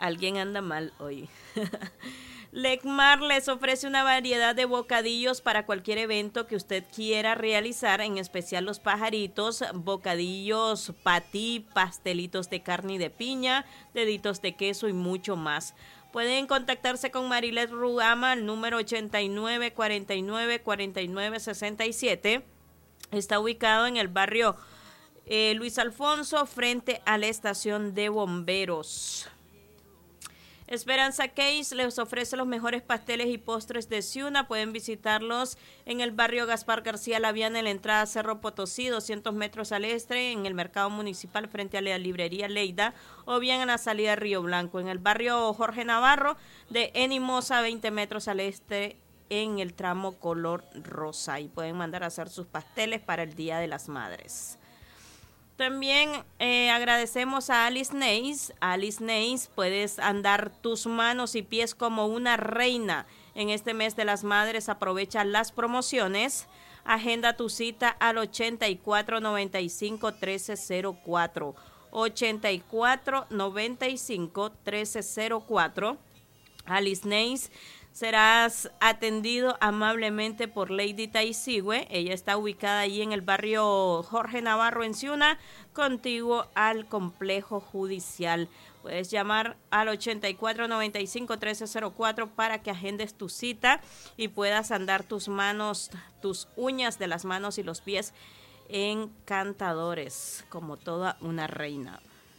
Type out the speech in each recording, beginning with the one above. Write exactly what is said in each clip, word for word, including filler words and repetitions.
Alguien anda mal hoy. Lecmar les ofrece una variedad de bocadillos para cualquier evento que usted quiera realizar, en especial los pajaritos, bocadillos patí, pastelitos de carne y de piña, deditos de queso y mucho más. Pueden contactarse con Marilet Rugama al número ochenta y nueve, cuarenta y nueve, cuarenta y nueve, sesenta y siete. Está ubicado en el barrio eh, Luis Alfonso, frente a la estación de bomberos. Esperanza Case les ofrece los mejores pasteles y postres de Ciuna. Pueden visitarlos en el barrio Gaspar García Laviana, en la entrada Cerro Potosí, doscientos metros al este, en el mercado municipal frente a la librería Leida, o bien en la salida de Río Blanco, en el barrio Jorge Navarro de Enimosa, veinte metros al este, en el tramo color rosa. Y pueden mandar a hacer sus pasteles para el Día de las Madres. También eh, agradecemos a Alice Neis. Alice Neis, puedes andar tus manos y pies como una reina. En este mes de las madres aprovecha las promociones. Agenda tu cita al ochenta y cuatro, noventa y cinco, trece cero cuatro. ochenta y cuatro, noventa y cinco, trece cero cuatro. Alice Neis. Serás atendido amablemente por Lady Taizigüe. Ella está ubicada allí en el barrio Jorge Navarro en Ciuna, contiguo al complejo judicial. Puedes llamar al ochenta y cuatro, noventa y cinco, trece cero cuatro para que agendes tu cita y puedas andar tus manos, tus uñas de las manos y los pies encantadores, como toda una reina.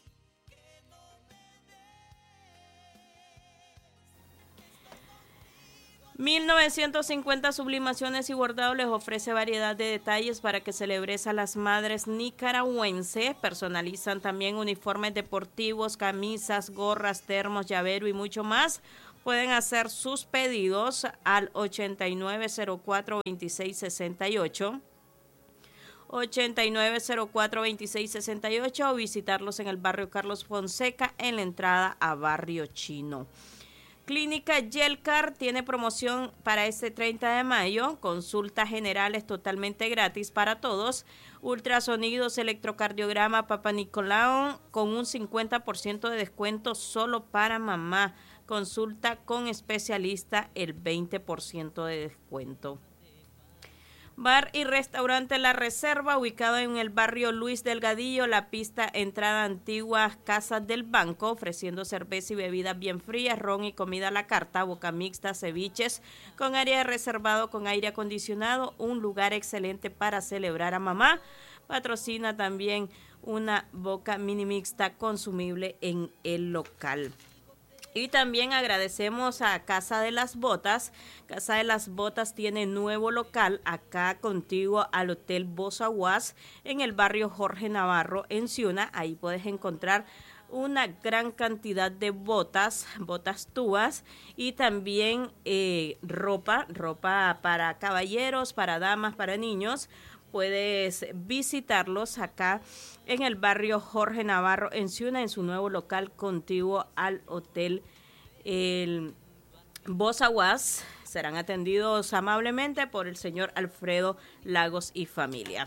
mil novecientos cincuenta Sublimaciones y Bordados les ofrece variedad de detalles para que celebres a las madres nicaragüenses. Personalizan también uniformes deportivos, camisas, gorras, termos, llavero y mucho más. Pueden hacer sus pedidos al ochenta y nueve cero cuatro, veintiséis sesenta y ocho. ochenta y nueve cero cuatro, veintiséis sesenta y ocho o visitarlos en el barrio Carlos Fonseca en la entrada a Barrio Chino. Clínica Yelcar tiene promoción para este treinta de mayo, consultas generales totalmente gratis para todos, ultrasonidos, electrocardiograma, Papa Nicolau con un cincuenta por ciento de descuento solo para mamá, consulta con especialista el veinte por ciento de descuento. Bar y restaurante La Reserva, ubicado en el barrio Luis Delgadillo, la pista entrada antigua Casas del Banco, ofreciendo cerveza y bebidas bien frías, ron y comida a la carta, boca mixta, ceviches, con área reservado con aire acondicionado, un lugar excelente para celebrar a mamá. Patrocina también una boca mini mixta consumible en el local. Y también agradecemos a Casa de las Botas. Casa de las Botas tiene nuevo local acá contiguo al Hotel Bozaguas en el barrio Jorge Navarro en Ciuna. Ahí puedes encontrar una gran cantidad de botas, botas túas y también eh, ropa, ropa para caballeros, para damas, para niños. Puedes visitarlos acá en el barrio Jorge Navarro en Ciuna, en su nuevo local contiguo al Hotel el Bozaguas. Serán atendidos amablemente por el señor Alfredo Lagos y familia.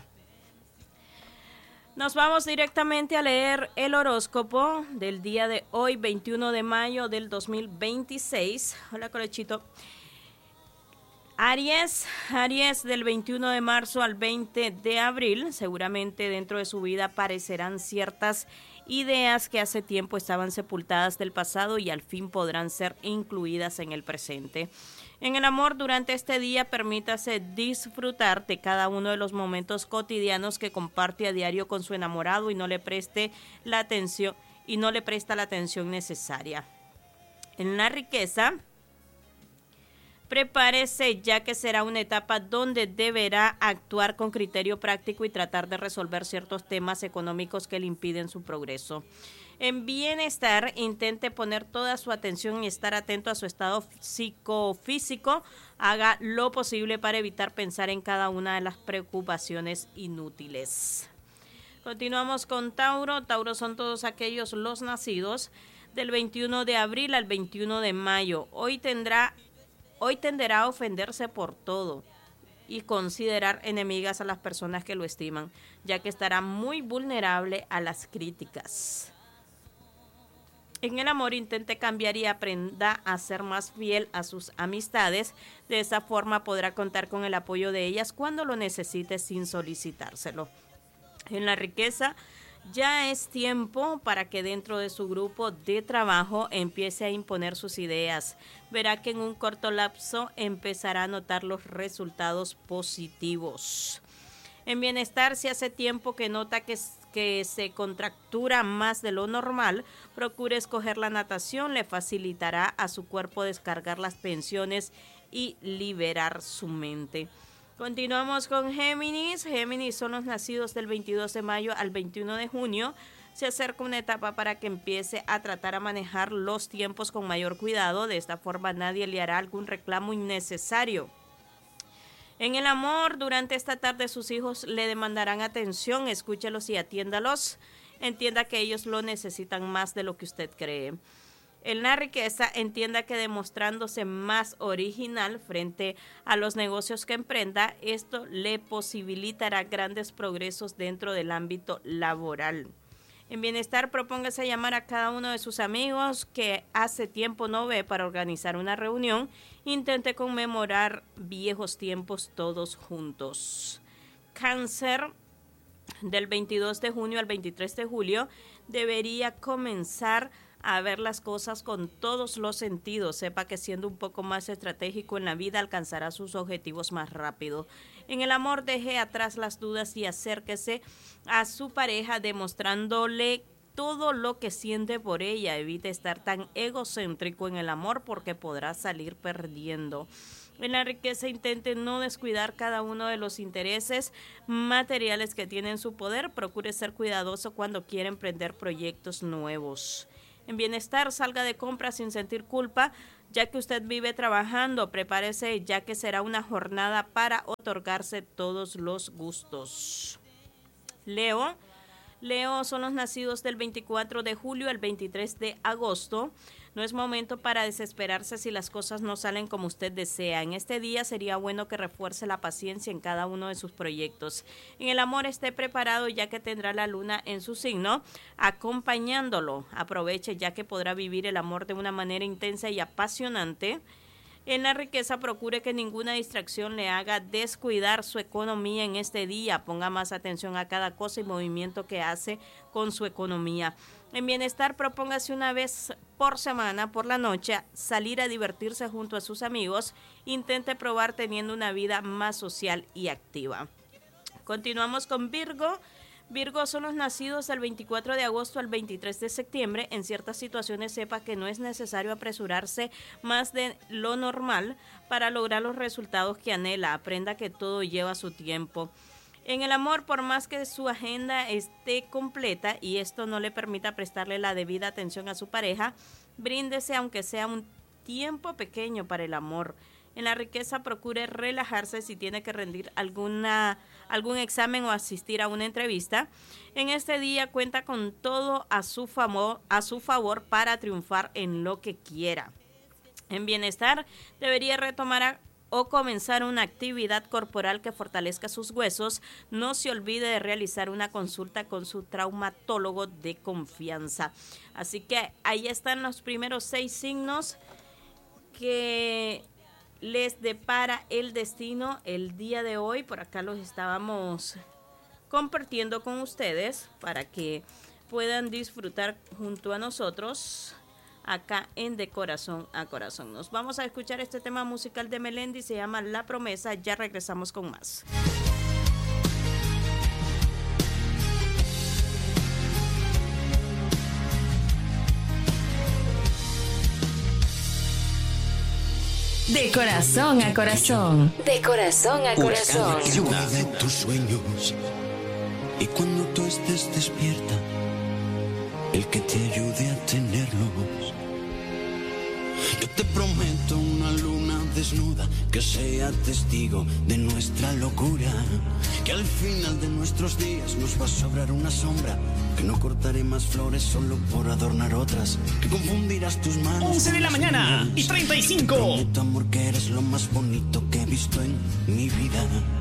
Nos vamos directamente a leer el horóscopo del día de hoy, veintiuno de mayo del dos mil veintiséis. Hola, Colechito. Aries, Aries del veintiuno de marzo al veinte de abril, seguramente dentro de su vida aparecerán ciertas ideas que hace tiempo estaban sepultadas del pasado y al fin podrán ser incluidas en el presente. En el amor, durante este día, permítase disfrutar de cada uno de los momentos cotidianos que comparte a diario con su enamorado y no le preste la atención y no le presta la atención necesaria. En la riqueza, prepárese, ya que será una etapa donde deberá actuar con criterio práctico y tratar de resolver ciertos temas económicos que le impiden su progreso. En bienestar, intente poner toda su atención y estar atento a su estado psicofísico. Haga lo posible para evitar pensar en cada una de las preocupaciones inútiles. Continuamos con Tauro. Tauro son todos aquellos los nacidos del veintiuno de abril al veintiuno de mayo. Hoy tendrá Hoy tenderá a ofenderse por todo y considerar enemigas a las personas que lo estiman, ya que estará muy vulnerable a las críticas. En el amor intente cambiar y aprenda a ser más fiel a sus amistades. De esa forma podrá contar con el apoyo de ellas cuando lo necesite sin solicitárselo. En la riqueza, ya es tiempo para que dentro de su grupo de trabajo empiece a imponer sus ideas. Verá que en un corto lapso empezará a notar los resultados positivos. En bienestar, si hace tiempo que nota que, que se contractura más de lo normal, procure escoger la natación, le facilitará a su cuerpo descargar las tensiones y liberar su mente. Continuamos con Géminis. Géminis son los nacidos del veintidós de mayo al veintiuno de junio. Se acerca una etapa para que empiece a tratar a manejar los tiempos con mayor cuidado. De esta forma nadie le hará algún reclamo innecesario. En el amor, durante esta tarde sus hijos le demandarán atención. Escúchelos y atiéndalos. Entienda que ellos lo necesitan más de lo que usted cree. En la riqueza, entienda que demostrándose más original frente a los negocios que emprenda, esto le posibilitará grandes progresos dentro del ámbito laboral. En bienestar, propóngase llamar a cada uno de sus amigos que hace tiempo no ve para organizar una reunión. Intente conmemorar viejos tiempos todos juntos. Cáncer, del veintidós de junio al veintitrés de julio, debería comenzar a ver las cosas con todos los sentidos. Sepa que siendo un poco más estratégico en la vida alcanzará sus objetivos más rápido. En el amor, deje atrás las dudas y acérquese a su pareja demostrándole todo lo que siente por ella. Evite estar tan egocéntrico en el amor porque podrá salir perdiendo. En la riqueza, intente no descuidar cada uno de los intereses materiales que tiene en su poder. Procure ser cuidadoso cuando quiera emprender proyectos nuevos. En bienestar, salga de compras sin sentir culpa, ya que usted vive trabajando. Prepárese, ya que será una jornada para otorgarse todos los gustos. Leo. Leo son los nacidos del veinticuatro de julio al veintitrés de agosto. No es momento para desesperarse si las cosas no salen como usted desea. En este día sería bueno que refuerce la paciencia en cada uno de sus proyectos. En el amor, esté preparado ya que tendrá la luna en su signo acompañándolo. Aproveche ya que podrá vivir el amor de una manera intensa y apasionante. En la riqueza, procure que ninguna distracción le haga descuidar su economía en este día. Ponga más atención a cada cosa y movimiento que hace con su economía. En bienestar, propóngase una vez por semana, por la noche, salir a divertirse junto a sus amigos. Intente probar teniendo una vida más social y activa. Continuamos con Virgo. Virgo son los nacidos del veinticuatro de agosto al veintitrés de septiembre. En ciertas situaciones sepa que no es necesario apresurarse más de lo normal para lograr los resultados que anhela. Aprenda que todo lleva su tiempo. En el amor, por más que su agenda esté completa y esto no le permita prestarle la debida atención a su pareja, bríndese aunque sea un tiempo pequeño para el amor. En la riqueza, procure relajarse si tiene que rendir alguna, algún examen o asistir a una entrevista. En este día cuenta con todo a su favor, a su favor para triunfar en lo que quiera. En bienestar, debería retomar a, o comenzar una actividad corporal que fortalezca sus huesos. No se olvide de realizar una consulta con su traumatólogo de confianza. Así que ahí están los primeros seis signos que les depara el destino el día de hoy. Por acá los estábamos compartiendo con ustedes para que puedan disfrutar junto a nosotros acá en De Corazón a Corazón. Nos vamos a escuchar este tema musical de Melendi, se llama La Promesa. Ya regresamos con más. De corazón a corazón. De corazón a corazón. Una de tus sueños. Y cuando tú estés despierta, el que te ayude a tenerlos. Yo te prometo una luna desnuda que sea testigo de nuestra locura. Que al final de nuestros días nos va a sobrar una sombra. Que no cortaré más flores solo por adornar otras. Que confundirás tus manos. once de la mañana y treinta y cinco. Prometo, amor, que eres lo más bonito que he visto en mi vida.